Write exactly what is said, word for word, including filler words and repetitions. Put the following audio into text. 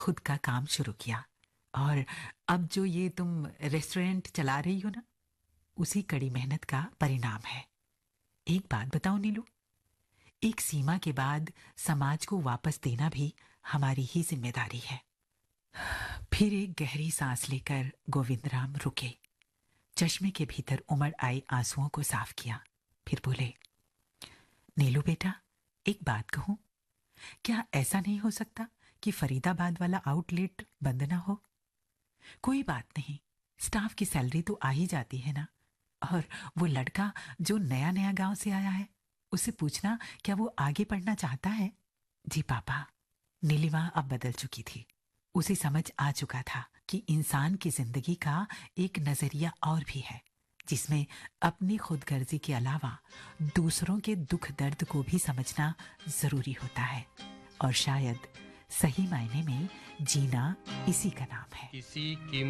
खुद का काम शुरू किया। और अब जो ये तुम रेस्टोरेंट चला रही हो ना, उसी कड़ी मेहनत का परिणाम है। एक बात बताओ नीलू, एक सीमा के बाद समाज को वापस देना भी हमारी ही जिम्मेदारी है। फिर एक गहरी सांस लेकर गोविंदराम रुके, चश्मे के भीतर उमड़ आए आंसुओं को साफ किया। फिर बोले, नीलू बेटा, एक बात कहूं, क्या ऐसा नहीं हो सकता कि फरीदाबाद वाला आउटलेट बंद ना हो? कोई बात नहीं, स्टाफ की सैलरी तो आ ही जाती है ना। और वो लड़का जो नया नया गांव से आया है, उससे पूछना क्या वो आगे पढ़ना चाहता है। जी पापा। नीलिमा अब बदल चुकी थी। उसे समझ आ चुका था कि इंसान की जिंदगी का एक नजरिया और भी है, जिसमें अपनी खुदगर्जी के अलावा दूसरों के दुख दर्द को भी समझना जरूरी होता है। और शायद सही मायने में जीना इसी का नाम है। किसी की